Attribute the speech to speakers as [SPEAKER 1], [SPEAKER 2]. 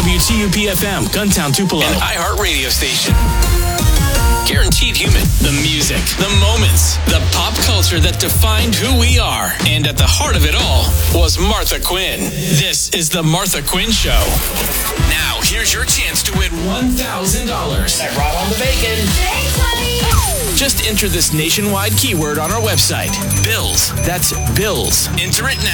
[SPEAKER 1] WTUP-FM, Guntown, Tupelo.
[SPEAKER 2] An iHeart radio station. Guaranteed human. The music, the moments, the pop culture that defined who we are. And at the heart of it all was Martha Quinn. This is The Martha Quinn Show. Now, here's your chance to win $1,000.
[SPEAKER 3] I brought on the bacon.
[SPEAKER 4] Thanks, honey.
[SPEAKER 1] Just enter this nationwide keyword on our website. Bills. That's Bills.
[SPEAKER 2] Enter it now.